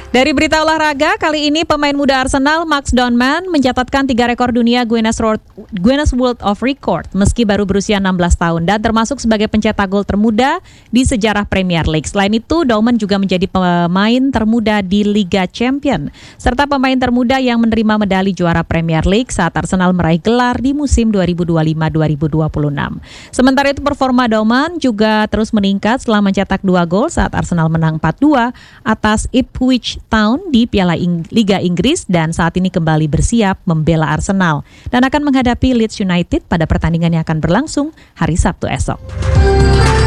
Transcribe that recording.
Dari berita olahraga, kali ini pemain muda Arsenal Max Donman mencatatkan 3 rekor dunia Guinness World of Record meski baru berusia 16 tahun dan termasuk sebagai pencetak gol termuda di sejarah Premier League. Selain itu, Donman juga menjadi pemain termuda di Liga Champion serta pemain termuda yang menerima medali juara Premier League saat Arsenal meraih gelar di musim 2025-2026. Sementara itu, performa Donman juga terus meningkat setelah mencetak 2 gol saat Arsenal menang 4-2 atas Ipswich Town di Piala Liga Inggris dan saat ini kembali bersiap membela Arsenal dan akan menghadapi Leeds United pada pertandingan yang akan berlangsung hari Sabtu esok.